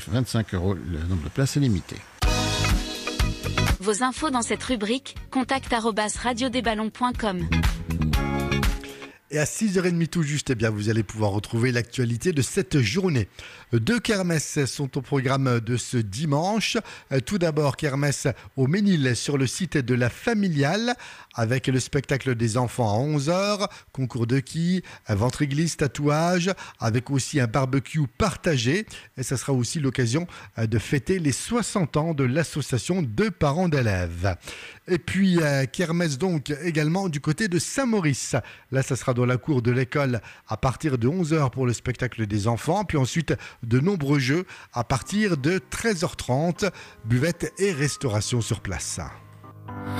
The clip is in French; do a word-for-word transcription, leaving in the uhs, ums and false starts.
vingt-cinq euros, le nombre de places est limité. Vos infos dans cette rubrique, contact arobase radiodesballons point com. Et à six heures trente tout juste, eh bien, vous allez pouvoir retrouver l'actualité de cette journée. Deux kermesses sont au programme de ce dimanche. Tout d'abord, kermesse au Ménil sur le site de la Familiale avec le spectacle des enfants à onze heures, concours de quilles, un ventre-glisse, tatouage, avec aussi un barbecue partagé. Et ça sera aussi l'occasion de fêter les soixante ans de l'association de parents d'élèves. Et puis, euh, kermesse donc également du côté de Saint-Maurice. Là, ça sera dans la cour de l'école à partir de onze heures pour le spectacle des enfants. Puis ensuite, de nombreux jeux à partir de treize heures trente. Buvette et restauration sur place.